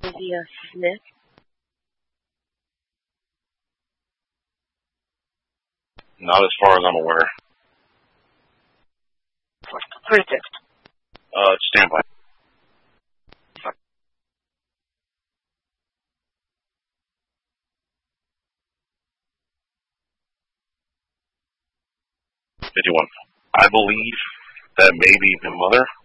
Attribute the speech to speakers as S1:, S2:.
S1: Cynthia Smith?
S2: Not as far as I'm aware.
S1: 36.
S2: Stand by. I believe that may be the mother.